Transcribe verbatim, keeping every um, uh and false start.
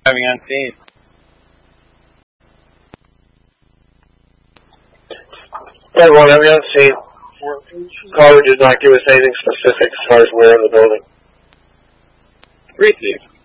arriving on scene. Everyone, I'm on scene. Caller did not give us anything specific as far as where in the building. Received.